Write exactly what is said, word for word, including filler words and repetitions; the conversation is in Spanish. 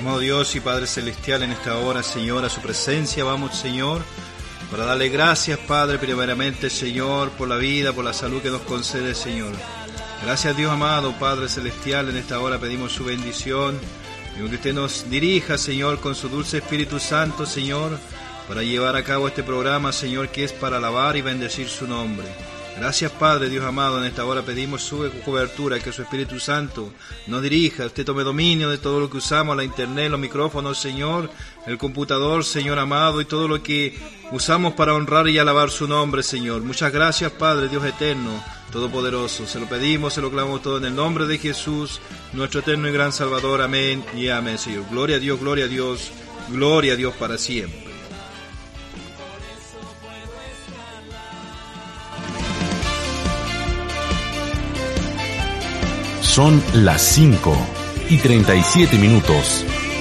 Amado Dios y Padre Celestial, en esta hora, Señor, a su presencia vamos, Señor, para darle gracias, Padre, primeramente, Señor, por la vida, por la salud que nos concede, Señor. Gracias, Dios amado, Padre Celestial, en esta hora pedimos su bendición, y que usted nos dirija, Señor, con su dulce Espíritu Santo, Señor, para llevar a cabo este programa, Señor, que es para alabar y bendecir su nombre. Gracias, Padre, Dios amado, en esta hora pedimos su cobertura, que su Espíritu Santo nos dirija, usted tome dominio de todo lo que usamos, la internet, los micrófonos, Señor, el computador, Señor amado, y todo lo que usamos para honrar y alabar su nombre, Señor. Muchas gracias, Padre, Dios eterno, todopoderoso. Se lo pedimos, se lo clamamos todo en el nombre de Jesús, nuestro eterno y gran Salvador. Amén y amén, Señor. Gloria a Dios, gloria a Dios, gloria a Dios para siempre. Son las cinco y treinta y siete minutos.